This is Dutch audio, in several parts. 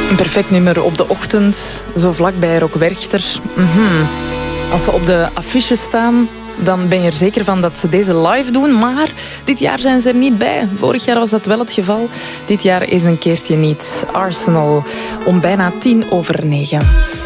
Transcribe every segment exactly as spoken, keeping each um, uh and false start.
Een perfect nummer op de ochtend, zo vlakbij Rock Werchter. Mm-hmm. Als ze op de affiches staan, dan ben je er zeker van dat ze deze live doen. Maar dit jaar zijn ze er niet bij. Vorig jaar was dat wel het geval. Dit jaar is een keertje niet. Arsenal, om bijna tien over negen.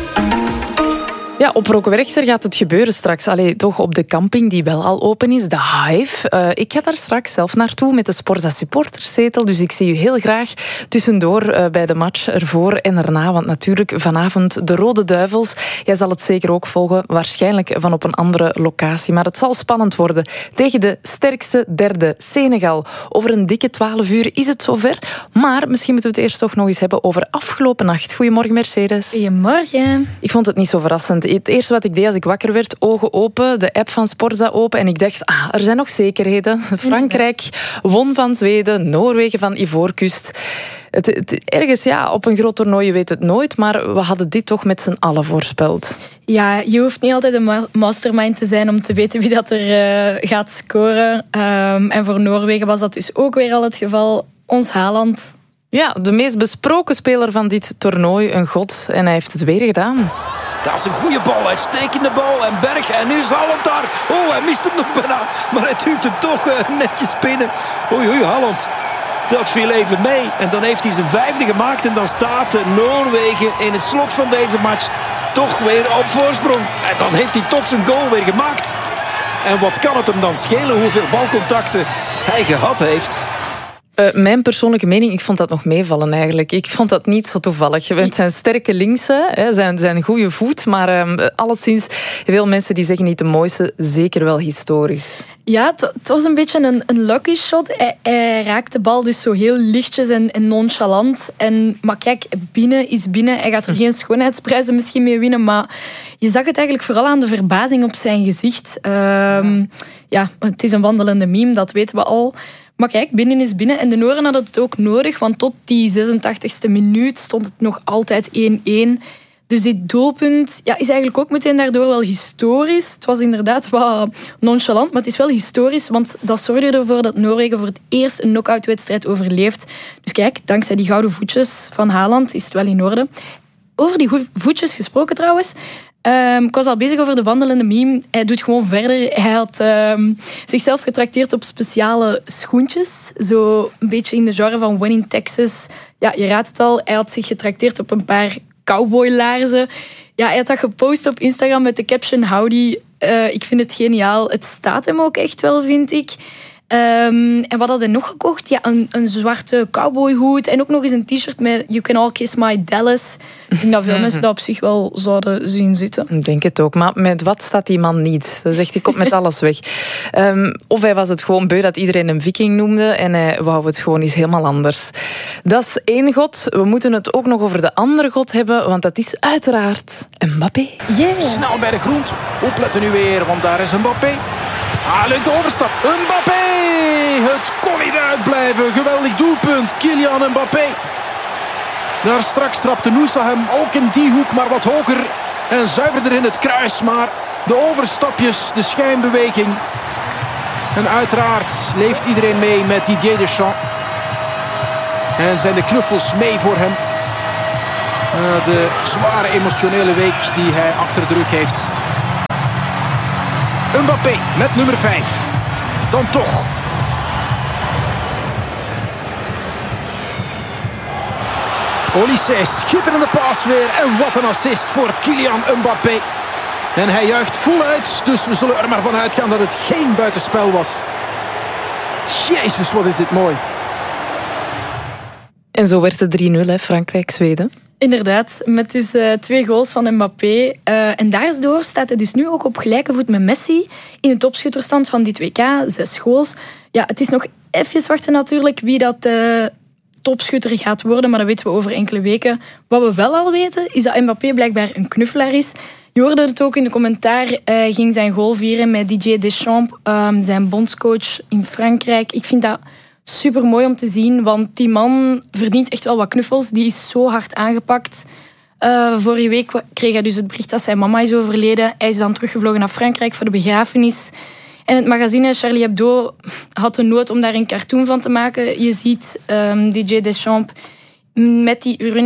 Ja, op Rock Werchter gaat het gebeuren straks. Allee, toch op de camping die wel al open is, de Hive. Uh, ik ga daar straks zelf naartoe met de Sporza supporterszetel. Dus ik zie u heel graag tussendoor uh, bij de match ervoor en erna. Want natuurlijk vanavond de Rode Duivels. Jij zal het zeker ook volgen, waarschijnlijk van op een andere locatie. Maar het zal spannend worden tegen de sterkste derde, Senegal. Over een dikke twaalf uur is het zover. Maar misschien moeten we het eerst toch nog eens hebben over afgelopen nacht. Goedemorgen, Mercedes. Goedemorgen. Ik vond het niet zo verrassend. Het eerste wat ik deed als ik wakker werd, ogen open, de app van Sporza open en ik dacht, ah, er zijn nog zekerheden. Frankrijk won van Zweden, Noorwegen van Ivoorkust. Het, het, ergens, ja, op een groot toernooi, je weet het nooit, maar we hadden dit toch met z'n allen voorspeld. Ja, je hoeft niet altijd een mastermind te zijn om te weten wie dat er uh, gaat scoren. Um, en voor Noorwegen was dat dus ook weer al het geval. Ons Haaland. Ja, de meest besproken speler van dit toernooi, een god, en hij heeft het weer gedaan. Dat is een goede bal, uitstekende bal. En Berg, en nu is Haaland daar. Oh, hij mist hem nog bijna. Maar hij duwt hem toch uh, netjes binnen. Oei, oei, Haaland. Dat viel even mee. En dan heeft hij zijn vijfde gemaakt. En dan staat Noorwegen in het slot van deze match toch weer op voorsprong. En dan heeft hij toch zijn goal weer gemaakt. En wat kan het hem dan schelen hoeveel balcontacten hij gehad heeft? Uh, mijn persoonlijke mening, ik vond dat nog meevallen eigenlijk. Ik vond dat niet zo toevallig. Het zijn sterke linksen, hè, zijn, zijn goede voet, maar uh, alleszins veel mensen die zeggen niet de mooiste, zeker wel historisch. Ja, het, het was een beetje een, een lucky shot. Hij, hij raakt de bal dus zo heel lichtjes en, en nonchalant. En, maar kijk, binnen is binnen. Hij gaat er geen schoonheidsprijzen misschien mee winnen, maar je zag het eigenlijk vooral aan de verbazing op zijn gezicht. Um, ja, het is een wandelende meme, dat weten we al. Maar kijk, binnen is binnen. En de Noren hadden het ook nodig, want tot die zesentachtigste minuut stond het nog altijd één-één. Dus dit doelpunt ja, is eigenlijk ook meteen daardoor wel historisch. Het was inderdaad wat nonchalant, maar het is wel historisch, want dat zorgde ervoor dat Noorwegen voor het eerst een knock-out-wedstrijd overleeft. Dus kijk, dankzij die gouden voetjes van Haaland is het wel in orde. Over die voetjes gesproken trouwens. Um, ik was al bezig over de wandelende meme. Hij doet gewoon verder. Hij had um, zichzelf getrakteerd op speciale schoentjes. Zo een beetje in de genre van When in Texas. Ja, je raadt het al. Hij had zich getrakteerd op een paar cowboylaarzen. Ja, hij had dat gepost op Instagram met de caption Howdy. Uh, ik vind het geniaal. Het staat hem ook echt wel, vind ik. Um, en wat had hij nog gekocht? Ja, een, een zwarte cowboyhoed en ook nog eens een t-shirt met You Can All Kiss My Dallas. Ik denk dat veel mensen dat op zich wel zouden zien zitten. Ik denk het ook, maar met wat staat die man niet? Dat zegt, ik kom met alles weg. Um, of hij was het gewoon beu dat iedereen hem viking noemde en hij wou het gewoon eens helemaal anders. Dat is één god. We moeten het ook nog over de andere god hebben, want dat is uiteraard Mbappé. Yeah. Snel bij de grond. Opletten nu weer, want daar is Mbappé. Ah, leuke overstap. Mbappé! Het kon niet uitblijven. Geweldig doelpunt. Kylian Mbappé. Daar straks trapte Nusa hem ook in die hoek, maar wat hoger. En zuiverder in het kruis. Maar de overstapjes, de schijnbeweging. En uiteraard leeft iedereen mee met Didier Deschamps. En zijn de knuffels mee voor hem. De zware emotionele week die hij achter de rug heeft. Mbappé met nummer vijf. Dan toch. Olysée, schitterende paas weer. En wat een assist voor Kylian Mbappé. En hij juicht voluit. Dus we zullen er maar van uitgaan dat het geen buitenspel was. Jezus, wat is dit mooi. En zo werd het drie nul, hè, Frankrijk-Zweden. Inderdaad, met dus uh, twee goals van Mbappé. Uh, en daardoor staat hij dus nu ook op gelijke voet met Messi in de topschutterstand van dit W K. Zes goals. Ja, het is nog even wachten natuurlijk wie dat uh, topschutter gaat worden, maar dat weten we over enkele weken. Wat we wel al weten, is dat Mbappé blijkbaar een knuffelaar is. Je hoorde het ook in de commentaar. Hij uh, ging zijn goal vieren met Didier Deschamps, um, zijn bondscoach in Frankrijk. Ik vind dat super mooi om te zien, want die man verdient echt wel wat knuffels. Die is zo hard aangepakt. Uh, vorige week kreeg hij dus het bericht dat zijn mama is overleden. Hij is dan teruggevlogen naar Frankrijk voor de begrafenis. En het magazine Charlie Hebdo had de nood om daar een cartoon van te maken. Je ziet um, D J Deschamps met die urine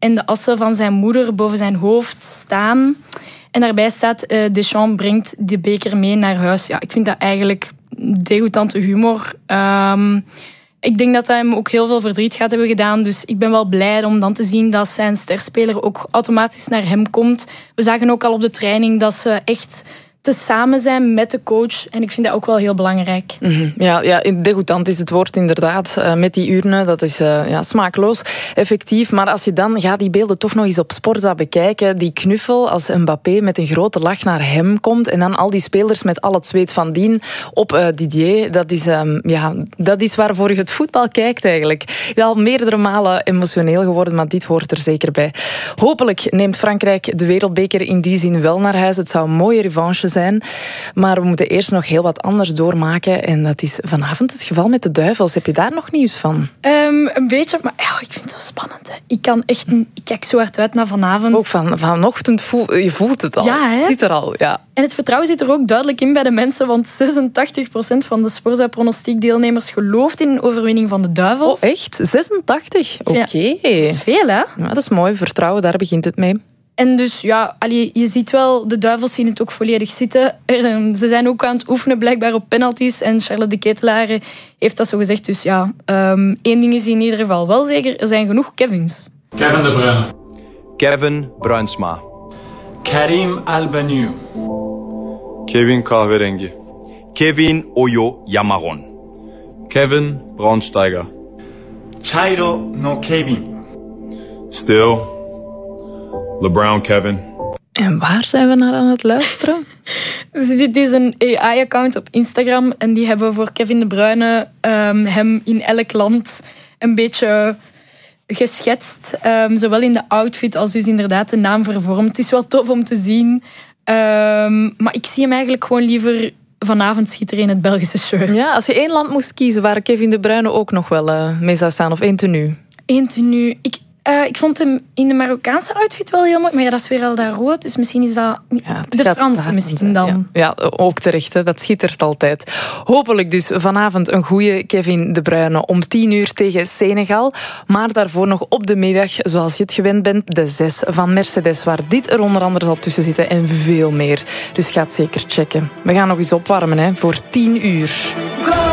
en de assen van zijn moeder boven zijn hoofd staan. En daarbij staat, uh, Deschamps brengt de beker mee naar huis. Ja, ik vind dat eigenlijk degoutante humor. Um, ik denk dat dat hem ook heel veel verdriet gaat hebben gedaan. Dus ik ben wel blij om dan te zien dat zijn sterspeler ook automatisch naar hem komt. We zagen ook al op de training dat ze echt te samen zijn met de coach. En ik vind dat ook wel heel belangrijk. Mm-hmm. Ja, ja, degoutant is het woord inderdaad. Uh, met die urne, dat is uh, ja, smaakloos, effectief. Maar als je dan gaat die beelden toch nog eens op Sporza bekijken, die knuffel als Mbappé met een grote lach naar hem komt en dan al die spelers met al het zweet van dien op uh, Didier, dat is, um, ja, dat is waarvoor je het voetbal kijkt eigenlijk. Wel meerdere malen emotioneel geworden, maar dit hoort er zeker bij. Hopelijk neemt Frankrijk de wereldbeker in die zin wel naar huis. Het zou een mooie revanche zijn. Maar we moeten eerst nog heel wat anders doormaken. En dat is vanavond het geval met de Duivels. Heb je daar nog nieuws van? Um, een beetje, maar ja, ik vind het zo spannend. Hè. Ik, kan echt, ik kijk zo hard uit naar vanavond. Ook van, vanochtend voel je voelt het al. Ja, het zit er al. Ja. En het vertrouwen zit er ook duidelijk in bij de mensen. Want zesentachtig procent van de Sporza-pronostiekdeelnemers gelooft in een overwinning van de Duivels. Oh, echt? zesentachtig? Oké. Okay. Ja, dat is veel, hè? Ja, dat is mooi. Vertrouwen, daar begint het mee. En dus, ja, allee, je ziet wel, de Duivels zien het ook volledig zitten. Er, ze zijn ook aan het oefenen blijkbaar op penalties. En Charlotte de Ketelaere heeft dat zo gezegd. Dus ja, um, één ding is in ieder geval wel zeker. Er zijn genoeg Kevins. Kevin De Bruyne. Kevin Bruinsma. Karim Albanyu. Kevin Kahverengi. Kevin Oyo Yamaron. Kevin Braunsteiger. Chairo no Kevin. Still. LeBron Kevin. En waar zijn we naar aan het luisteren? Dus dit is een A I-account op Instagram. En die hebben voor Kevin De Bruyne um, hem in elk land een beetje geschetst. Um, zowel in de outfit als dus inderdaad de naam vervormd. Het is wel tof om te zien. Um, maar ik zie hem eigenlijk gewoon liever vanavond schitteren in het Belgische shirt. Ja, als je één land moest kiezen waar Kevin De Bruyne ook nog wel uh, mee zou staan. Of één tenue. Eén tenue. Ik... Uh, ik vond hem in de Marokkaanse outfit wel heel mooi. Maar ja, dat is weer al daar rood. Dus misschien is dat ja, de Franse misschien dan. Ja, ja, ook terecht. Hè. Dat schittert altijd. Hopelijk dus vanavond een goede Kevin De Bruyne om tien uur tegen Senegal. Maar daarvoor nog op de middag, zoals je het gewend bent, de zes van Mercedes. Waar dit er onder andere zal tussen zitten en veel meer. Dus ga het zeker checken. We gaan nog eens opwarmen hè, voor tien uur.